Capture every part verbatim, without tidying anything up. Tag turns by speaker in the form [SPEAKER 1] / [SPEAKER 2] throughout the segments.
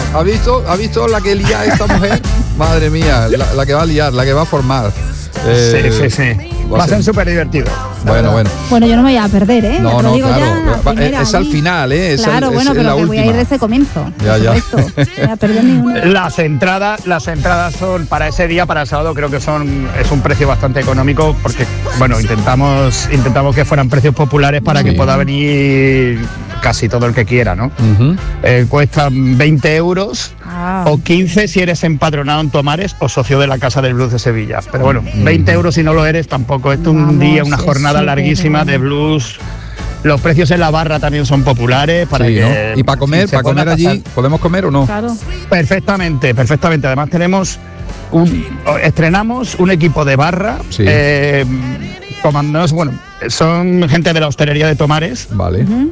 [SPEAKER 1] ¿Ha visto? ¿Ha visto la que lía esta mujer? Madre mía, la, la que va a liar, la que va a formar.
[SPEAKER 2] Eh, sí, sí, sí. Va a ser súper divertido.
[SPEAKER 1] Bueno, bueno.
[SPEAKER 3] Bueno, yo no me voy a perder, ¿eh?
[SPEAKER 1] No,
[SPEAKER 3] Te lo
[SPEAKER 1] no,
[SPEAKER 3] digo
[SPEAKER 1] claro.
[SPEAKER 3] ya,
[SPEAKER 1] Va,
[SPEAKER 3] primera,
[SPEAKER 1] es al final, ¿eh? Es
[SPEAKER 3] claro,
[SPEAKER 1] al,
[SPEAKER 3] bueno,
[SPEAKER 1] es
[SPEAKER 3] pero
[SPEAKER 1] la
[SPEAKER 3] que
[SPEAKER 1] última.
[SPEAKER 3] voy a ir desde el comienzo.
[SPEAKER 1] Ya, ya.
[SPEAKER 3] Esto. No voy a perder ni una.
[SPEAKER 2] Las entradas, las entradas son para ese día, para el sábado, creo que son es un precio bastante económico porque, bueno, intentamos intentamos que fueran precios populares para
[SPEAKER 1] sí.
[SPEAKER 2] que pueda venir casi todo el que quiera, ¿no?
[SPEAKER 1] Uh-huh.
[SPEAKER 2] Eh, cuestan veinte euros
[SPEAKER 3] Ah.
[SPEAKER 2] o quince si eres empadronado en Tomares o socio de la Casa del Blues de Sevilla. Pero bueno, veinte euros si no lo eres tampoco. Esto es un
[SPEAKER 3] Vamos,
[SPEAKER 2] día, una
[SPEAKER 3] es
[SPEAKER 2] jornada
[SPEAKER 3] súper
[SPEAKER 2] larguísima
[SPEAKER 3] bueno.
[SPEAKER 2] de blues. Los precios en la barra también son populares para
[SPEAKER 1] Sí,
[SPEAKER 2] que
[SPEAKER 1] ¿no? Y para comer,
[SPEAKER 2] se
[SPEAKER 1] para
[SPEAKER 2] pueda
[SPEAKER 1] comer allí,
[SPEAKER 2] pasar.
[SPEAKER 1] ¿podemos comer o no?
[SPEAKER 3] Claro.
[SPEAKER 2] Perfectamente, perfectamente. Además tenemos un, estrenamos un equipo de barra,
[SPEAKER 1] Sí.
[SPEAKER 2] eh, comandados, bueno, son gente de la hostelería de Tomares,
[SPEAKER 1] Vale.
[SPEAKER 3] Uh-huh.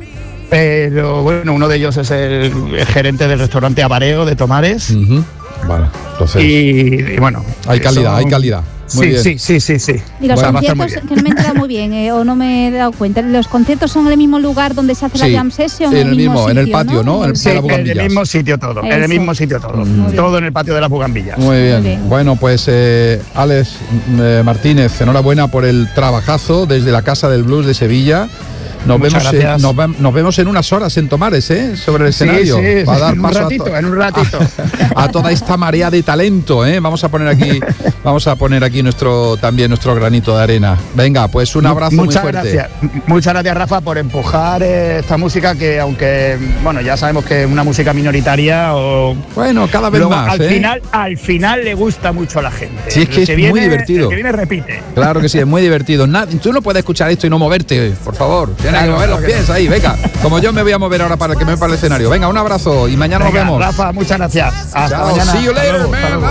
[SPEAKER 2] pero bueno, uno de ellos es el, el gerente del restaurante Abareo de Tomares.
[SPEAKER 1] Uh-huh. Vale, entonces
[SPEAKER 2] y, y bueno,
[SPEAKER 1] hay calidad,
[SPEAKER 2] son-
[SPEAKER 1] hay calidad. Muy
[SPEAKER 2] Sí,
[SPEAKER 1] bien.
[SPEAKER 2] sí, sí, sí, sí.
[SPEAKER 3] Y los
[SPEAKER 2] Bueno, va a estar muy
[SPEAKER 3] conciertos,
[SPEAKER 2] bien.
[SPEAKER 3] que no me he enterado muy bien, eh, o no me he dado cuenta, ¿los conciertos son en el mismo lugar donde se hace
[SPEAKER 1] Sí,
[SPEAKER 3] la jam session?
[SPEAKER 1] sí, en el mismo, en el
[SPEAKER 3] sitio,
[SPEAKER 1] patio, ¿no? En el-
[SPEAKER 2] Sí,
[SPEAKER 1] de la
[SPEAKER 2] en el
[SPEAKER 1] Bugambillas.
[SPEAKER 2] mismo sitio todo, en el
[SPEAKER 3] Eso.
[SPEAKER 2] mismo sitio todo,
[SPEAKER 1] Mm.
[SPEAKER 2] todo en el patio de las Bugambillas.
[SPEAKER 1] Muy bien.
[SPEAKER 3] Muy bien.
[SPEAKER 1] Bueno, pues eh, Alex eh, Martínez, enhorabuena por el trabajazo desde la Casa del Blues de Sevilla. Nos
[SPEAKER 2] Muchas
[SPEAKER 1] vemos, en,
[SPEAKER 2] gracias.
[SPEAKER 1] nos, ve- nos vemos en unas horas en Tomares, ¿eh? Sobre el
[SPEAKER 2] Sí,
[SPEAKER 1] escenario.
[SPEAKER 2] sí,
[SPEAKER 1] Va a dar
[SPEAKER 2] en un
[SPEAKER 1] paso
[SPEAKER 2] ratito,
[SPEAKER 1] a, to-
[SPEAKER 2] en un ratito.
[SPEAKER 1] a, a toda esta marea de talento, ¿eh? Vamos a poner aquí, vamos a poner aquí nuestro también nuestro granito de arena. Venga, pues un abrazo
[SPEAKER 2] Muchas
[SPEAKER 1] muy fuerte.
[SPEAKER 2] gracias. M- Muchas gracias, Rafa, por empujar eh, esta música que, aunque, bueno, ya sabemos que es una música minoritaria o...
[SPEAKER 1] Bueno, cada vez
[SPEAKER 2] luego,
[SPEAKER 1] más,
[SPEAKER 2] al
[SPEAKER 1] ¿eh?
[SPEAKER 2] final, al final le gusta mucho a la gente.
[SPEAKER 1] Sí, es que
[SPEAKER 2] El
[SPEAKER 1] es
[SPEAKER 2] viene-
[SPEAKER 1] muy divertido.
[SPEAKER 2] El que viene repite.
[SPEAKER 1] Claro que sí, es muy divertido. Nad- Tú no puedes escuchar esto y no moverte, por favor. Tienes
[SPEAKER 2] Claro,
[SPEAKER 1] que mover
[SPEAKER 2] claro
[SPEAKER 1] los
[SPEAKER 2] que
[SPEAKER 1] pies ahí, venga. Como yo me voy a mover ahora para que me para el escenario. Venga, un abrazo y mañana
[SPEAKER 2] Venga,
[SPEAKER 1] nos vemos.
[SPEAKER 2] Rafa, muchas gracias. Hasta
[SPEAKER 1] Chao,
[SPEAKER 2] mañana.
[SPEAKER 1] see you
[SPEAKER 2] Hasta
[SPEAKER 1] later,
[SPEAKER 2] luego, hasta
[SPEAKER 1] man.
[SPEAKER 2] luego.